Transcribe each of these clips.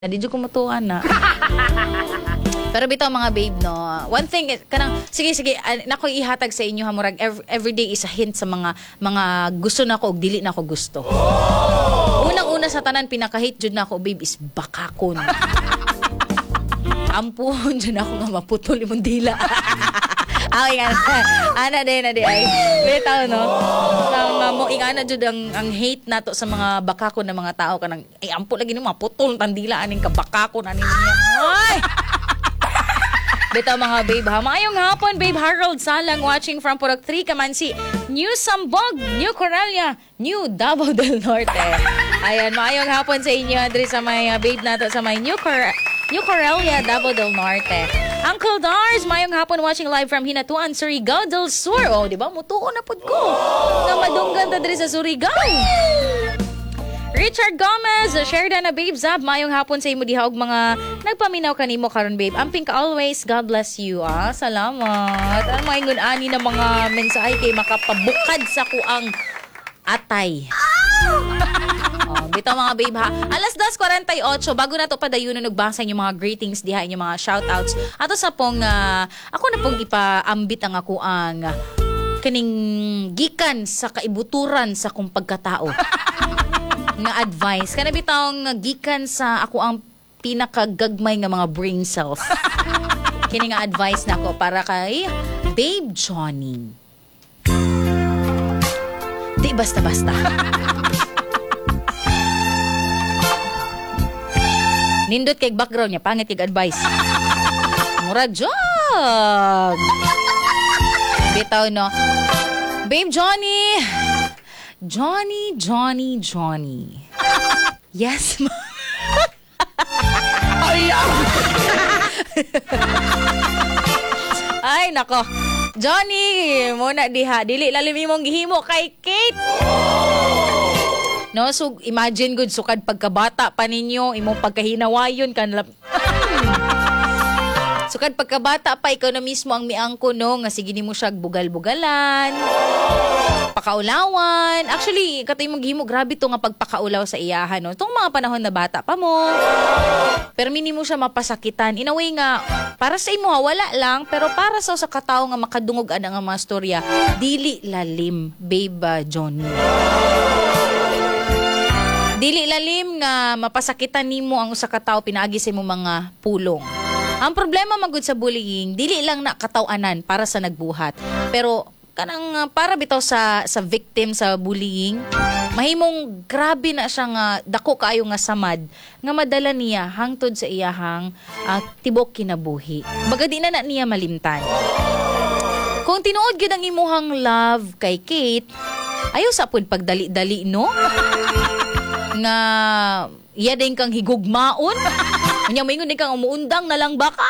Di ko mutuan na. Pero bitaw mga babe, no. One thing, kanang sige nako ihatag sa inyo hamurag everyday is a hint sa mga gusto nako ug dili nako gusto. Unang-una sa tanan pinaka-hate jud nako babe is bakakon. Ampun jud ako nga maputol imong dila. Ay, ana de ay. Bitaw no. Nang mo ingana jud ang hate nato sa mga bakakon na mga tao kanang ay ampo lagi ni maputol tandila aning kabakakon aning niya. Ay. Bitaw mga babe ha. Maayong hapon babe Harold Salang watching from Purok 3 Kamansi, New Sambog, New Coralia, New Davao del Norte. Ayan, maayong hapon sa inyo Andre sa may babe nato sa may New Coralia, Davao del Norte. Uncle Dars, mayong hapon watching live from Hinatuan, Surigao del Sur. Oh, di ba? Mutuon na pod ko. Nga madunggan ta diri sa Surigao. Richard Gomez, Sherdan na babe Zab, mayong hapon sa imo diha og mga nagpaminaw kanimo karon babe. Amping ka always, God bless you. Salamat. Ang maingon ani na mga mensahe kay makapabukad sa kuang atay. Bitaw mga babe ha. Alas 10:48 bago na to padayunon nagbasa yung mga greetings diha yung mga shoutouts. Ato sa pong ako na pong ipaambit ang ako ang kaning gikan sa kaibuturan sa kong pagkatao. Nga advice kana bitawng gikan sa ako ang pinakagagmay nga mga brain cells. Kini nga advice nako para kay Babe Johnny. Di basta-basta. Nindot kay background niya, pangit kay advice. Mura jog. Bitaw no. Babe Johnny. Johnny. Yes, ma. Ay, nako. Johnny, muna diha. Dili lalim imong gihimo kay Kate. No, so imagine good sukad pagkabata pa ninyo, imong pagkahinawayon kanla. Sukad pagkabata pa ikaw na mismo ang miangko no, nga sige nimo siya bugal-bugalan. Pakaulawan. Actually, katay mong gihimo grabe to nga pagpakaulaw sa iyahan no. Tong mga panahon na bata pa mo. Pero minimo siya mapasakitan. In a way nga para sa imo wala lang, pero para sa katao nga makadungog ana nga mga storya, dili lalim, babe Johnny. Dili lalim nga mapasakitan nimo ang usa ka tawo pinaagi sa imong mga pulong. Ang problema magud sa bullying, dili lang na kataw-anan para sa nagbuhat. Pero kanang para bitaw sa victim sa bullying, mahimong grabe na siya nga dako kaayo nga samad nga madala niya hangtod sa iyahang tibok kinabuhi. Baga di na niya malimtan. Kung tinuod gyud ang imuhang love kay Kate, ayaw sa pud pagdali-dali no? Nga iya din kang higugmaon. Kanya mo din kang umuundang na lang baka.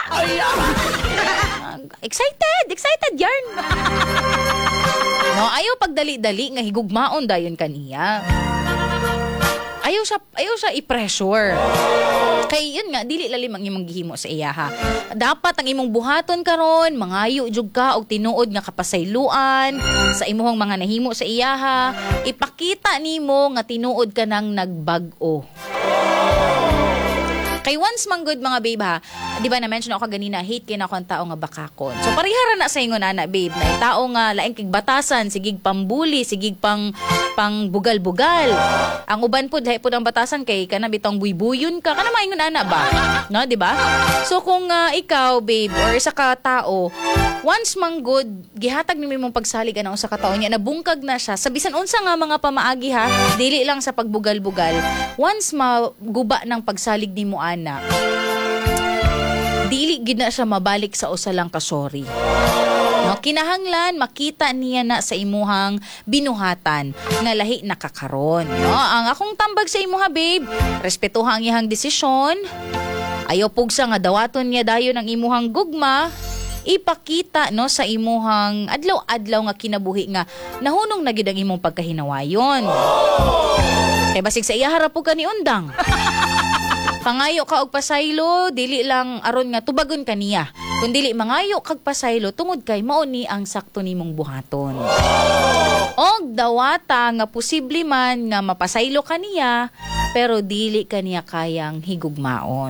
Excited yarn. No, ayaw pagdali-dali nga higugmaon dayon kaniya. Ayaw siya i-pressure. Kay yun nga dili lalim ang imong gihimo sa iya ha. Dapat ang imong buhaton karon mangayo jud ka og tinuod nga kapasayloan sa imong mga nahimo sa iya ha. Ipakita nimo nga tinuod ka nang nagbag-o. Kay once man good mga babe ha, di ba na-mention ako ganina, hate kay na akong tao nga bakakon. So parihara na sa ingon ana babe, na tao nga laing kig batasan, sigig pambuli, sigig pang bugal-bugal. Ang uban pud hay pud ang batasan kay kana bitong buybuyon ka, kana maingon ana ba? No, di ba? So kung ikaw babe or isa ka tao, once man good gihatag nimo imong pagsalig ana usa ka tawo niya nabungkag na siya. Sa bisan unsa nga mga pamaagi ha, dili lang sa pagbugal-bugal. Once maguba ng pagsalig nimo ana, dili gid na siya mabalik sa usa lang ka sorry. No, kinahanglan makita niya na sa imuhang binuhatan nga lahi nakakaron. No, ang akong tambag sa imuha babe, respetuha ang iyang desisyon. Ayaw pugsa nga dawaton niya dayon ang imuhang gugma. Ipakita no sa imuhang adlaw-adlaw nga kinabuhi nga nahunong na gid ang imong pagkahinawayon. Kay basig sa iya harap ka ni undang. Pangayo ka og pasaylo, dili lang aron nga tubagon kaniya. Kun dili mangayo kag pasaylo tungod kay mao ni ang sakto nimong buhaton. Og dawata nga posible man nga mapasaylo kaniya, pero dili kaniya kayang higugmaon.